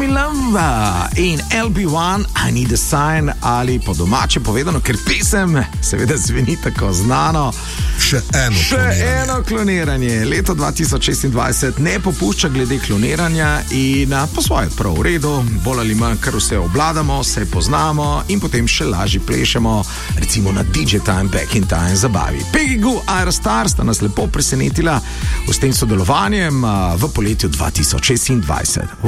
in Love in LB1 I Need a Sign, ali po domače povedano, ker pesem seveda zveni tako znano. Še eno kloniranje. Leto 2026 ne popušča glede kloniranja in po svoje prav v redu, bolj ali manj kar vse obvladamo, vse poznamo in potem še lažje plešemo, recimo na DJ Time Back in Time zabavi. Peggy Gou, Aerostar sta nas lepo presenetila s tem sodelovanjem v poletju 2026.